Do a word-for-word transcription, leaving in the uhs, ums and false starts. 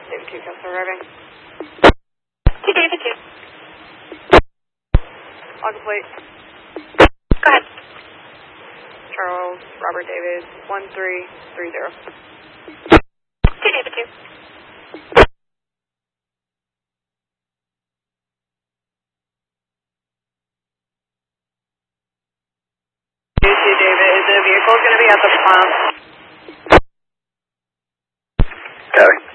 David two, Kessler arriving. two David two. Log plate. Go ahead. Charles, Robert David, one three three zero. two David two. two David, is the vehicle going to be at the pump? Copy.